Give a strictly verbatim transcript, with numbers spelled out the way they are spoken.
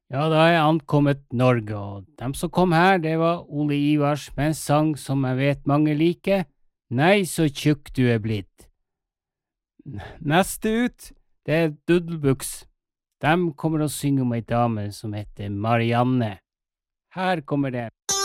Ja, da er jeg ankommet Norge, og dem som kom her, det var Ole Ivars med en sang som jeg vet mange liker. Nei, så tjukk du er blitt. Neste ut, det er Doodlebooks. De kommer å synge om ei dame som heter Marianne. Her kommer det.